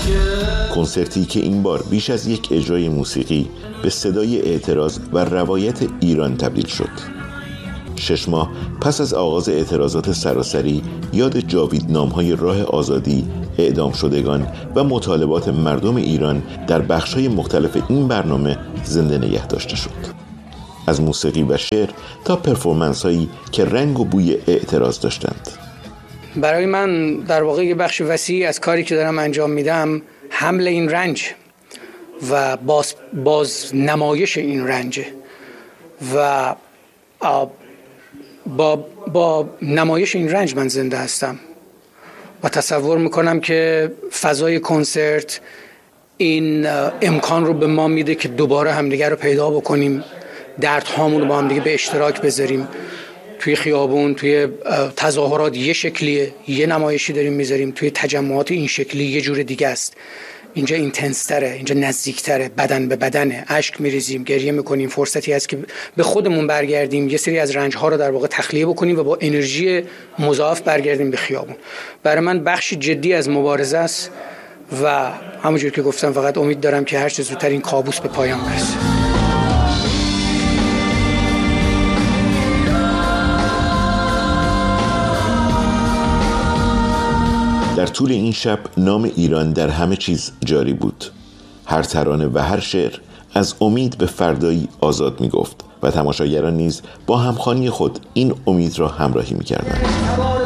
کنسرتی که این بار بیش از یک اجرای موسیقی به صدای اعتراض و روایت ایران تبدیل شد. 6 ماه پس از آغاز اعتراضات سراسری، یاد جاویدنام‌های راه آزادی، اعدام شدگان و مطالبات مردم ایران در بخش‌های مختلف این برنامه زنده نگه داشته شد. از موسیقی و شعر تا پرفورمنس‌هایی که رنگ و بوی اعتراض داشتند. برای من در واقع یه بخش وسیعی از کاری که دارم انجام میدم حمل این رنج و باز نمایش این رنج و با نمایش این رنج من زنده هستم و تصور میکنم که فضای کنسرت این امکان رو به ما میده که دوباره همدیگر رو پیدا بکنیم، دردهامون رو با همدیگه به اشتراک بذاریم. توی خیابون، توی تظاهرات یه شکلیه، یه نمایشی داریم میذاریم، توی تجمعات این شکلی یه جور دیگه است. اینجا اینتنس‌تره، اینجا نزدیک‌تره، بدن به بدنه، اشک میریزیم، گریه میکنیم، فرصتی هست که به خودمون برگردیم، یه سری از رنج‌ها رو در واقع تخلیه بکنیم و با انرژی مضاعف برگردیم به خیابون. برای من بخشی جدی از مبارزه است و همونجور که گفتم فقط امید دارم که هر چه زودتر این کابوس به پایان برسه. در طول این شب نام ایران در همه چیز جاری بود. هر ترانه و هر شعر از امید به فردایی آزاد می گفت و تماشاگران نیز با همخوانی خود این امید را همراهی می کردند.